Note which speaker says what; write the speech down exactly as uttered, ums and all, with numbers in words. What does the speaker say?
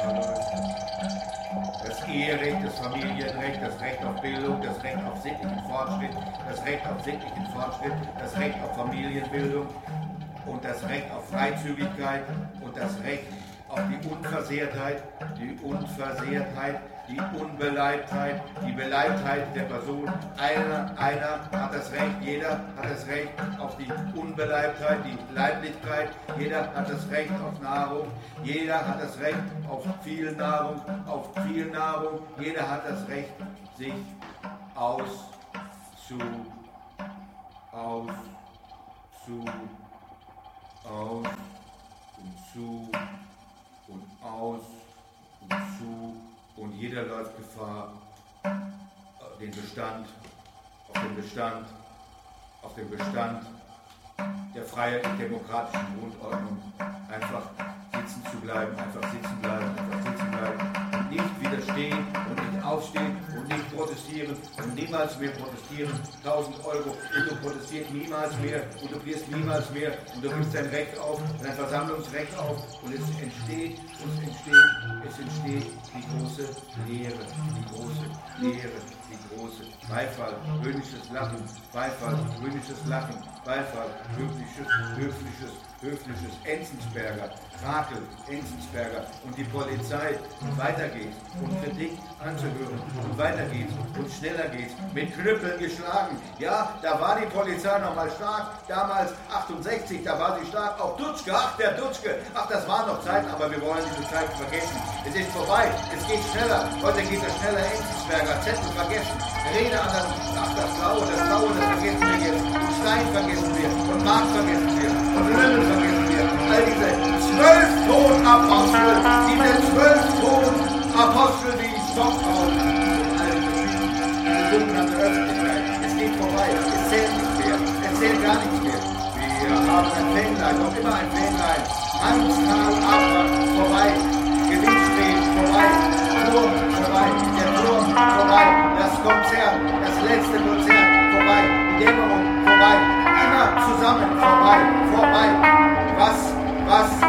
Speaker 1: Das Eherecht, das Familienrecht, das Recht auf Bildung, das Recht auf sittlichen Fortschritt, das Recht auf sittlichen Fortschritt, das Recht auf Familienbildung und das Recht auf Freizügigkeit und das Recht auf die Unversehrtheit, die Unversehrtheit, die Unbeleibtheit, die Beleibtheit der Person. Einer, einer hat das Recht, jeder hat das Recht auf die Unbeleibtheit, die Leiblichkeit, jeder hat das Recht auf Nahrung, jeder hat das Recht auf viel Nahrung, auf viel Nahrung, jeder hat das Recht, sich aus zu, aus zu, aus und zu und aus und zu und jeder läuft Gefahr, den Bestand, auf den Bestand, auf den Bestand der freiheitlich demokratischen Grundordnung einfach sitzen zu bleiben, einfach sitzen bleiben, einfach sitzen bleiben und nicht widerstehen und nicht aufstehen und nicht protestieren und niemals mehr protestieren. tausend Euro und du protestierst niemals mehr und du wirst niemals mehr und du gibst dein Recht auf, dein Versammlungsrecht auf und es entsteht, es entsteht, es entsteht die große Lehre, die große Lehre, die große Beifall, höhnisches Lachen, Beifall, höhnisches Lachen, Beifall, höfliches, höfliches, höfliches, Enzensberger, Krakel, Enzensberger und die Polizei und weiter geht's und Kritik anzuhören und weiter geht's und schneller geht's, mit Knüppeln geschlagen. Ja, da war die Polizei noch mal stark, damals achtundsechzig, da war sie stark, auch Dutschke, ach der Dutschke, ach das waren noch Zeiten, aber wir wollen diese Zeiten vergessen. Es ist vorbei, es geht schneller, heute geht es schneller, Enzensberger, Zettel vergessen, Rede an das, ach das Blaue, das Blaue, das vergessen wir jetzt, und Stein vergessen wir, und Mark vergessen wir, und Lömmel vergessen wir, all diese zwölf Ton-Apostel, diese zwölf Ton-Apostel, die Stockhaus, diese sogenannte Öffentlichkeit, es geht vorbei, es zählt nicht mehr, es zählt gar nichts mehr. Wir haben ein Fähnlein, noch immer ein Fähnlein, Amtstal, Abfahrt, vorbei, Gewinnstreben, vorbei, Turm, vorbei, der Turm, vorbei, das Konzert, das letzte Konzert, vorbei, die Dämmerung, vorbei, immer zusammen, vorbei, vorbei, was, was,